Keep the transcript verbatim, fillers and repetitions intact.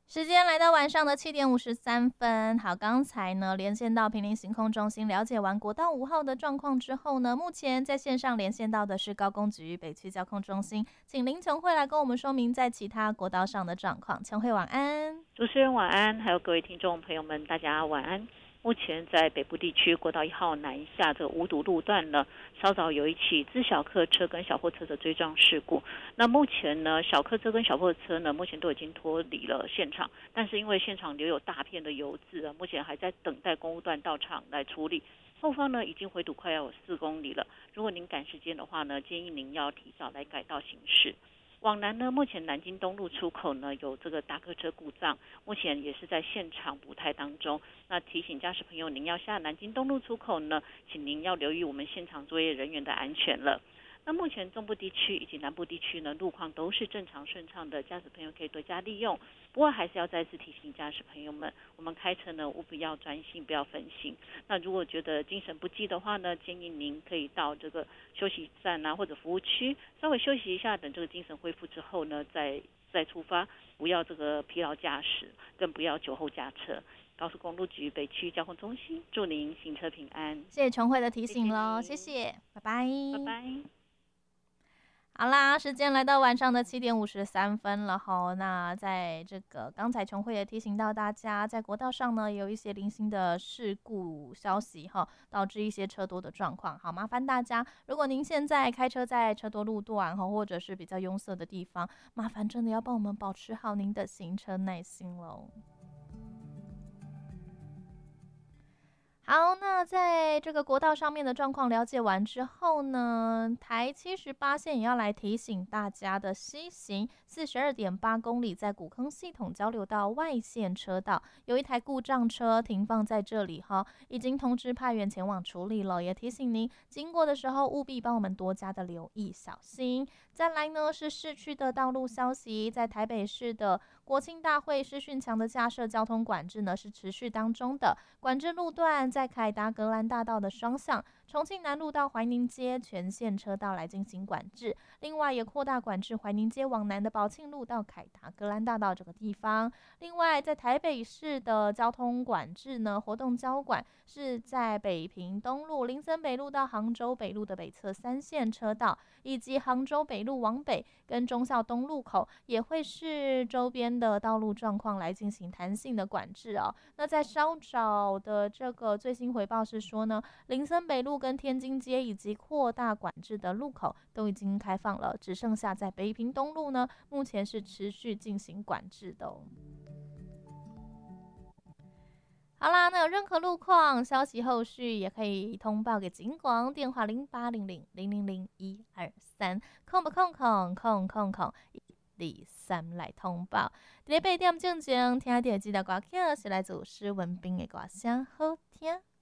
时间来到晚上的七点五十三分。好，刚才呢连线到坪林行控中心，了解完国道五号的状况之后呢，目前在线上连线到的是高工局北区交控中心，请林琼慧来跟我们说明在其他国道上的状况。琼慧晚安。 主持人晚安，还有各位听众朋友们，大家晚安。目前在北部地区国道一号南下这个五堵路段呢，稍早有一起自小客车跟小货车的追撞事故。那目前呢，小客车跟小货车呢，目前都已经脱离了现场，但是因为现场留有大片的油渍啊，目前还在等待公务段到场来处理。后方呢已经回堵快要有四公里了，如果您赶时间的话呢，建议您要提早来改道行驶。往南呢，目前南京东路出口呢有这个大客车故障，目前也是在现场补胎当中。那提醒驾驶朋友，您要下南京东路出口呢，请您要留意我们现场作业人员的安全了。那目前中部地区以及南部地区呢，路况都是正常顺畅的，驾驶朋友可以多加利用。不过还是要再次提醒驾驶朋友们，我们开车呢务必要专心，不要分心。那如果觉得精神不济的话呢，建议您可以到这个休息站啊或者服务区稍微休息一下，等这个精神恢复之后呢，再再出发，不要这个疲劳驾驶，更不要酒后驾车。高速公路局北区交通中心祝您行车平安。 谢谢琼慧的提醒喽，谢谢，拜拜， 拜拜。 好啦，时间来到晚上的七点五十三分了哈。那在这个刚才琼慧也提醒到大家，在国道上呢有一些零星的事故消息哈，导致一些车多的状况。好，麻烦大家，如果您现在开车在车多路段哈，或者是比较拥塞的地方，麻烦真的要帮我们保持好您的行车耐心喽。好，那在这个国道上面的状况了解完之后呢，台七十八线也要来提醒大家的西行四十二点八公里，在古坑系统交流道外线车道有一台故障车停放在这里哈，已经通知派员前往处理了，也提醒您经过的时候务必帮我们多加的留意小心。再来呢是市区的道路消息，在台北市的国庆大会视讯墙的架设交通管制呢是持续当中的，管制路段在凯达格兰大道的双向，重庆南路到怀宁街全线车道来进行管制，另外也扩大管制怀宁街往南的宝庆路到凯达格兰大道这个地方。另外在台北市的交通管制呢，活动交管是在北平东路、林森北路到杭州北路的北侧三线车道，以及杭州北路往北跟忠孝东路口，也会是周边的道路状况来进行弹性的管制哦。那在稍早的这个最新回报是说呢，林森北路跟天津街以及扩大管制的路口都已经开放了，只剩下在北平东路呢，目前是持续进行管制的哦。好啦，那有任何路况消息后续也可以通报给警广，电话零八零零零零零一二三，空不空空空空空一二三来通报。在八点正前听到这条歌曲是来自施文彬的歌声，好听。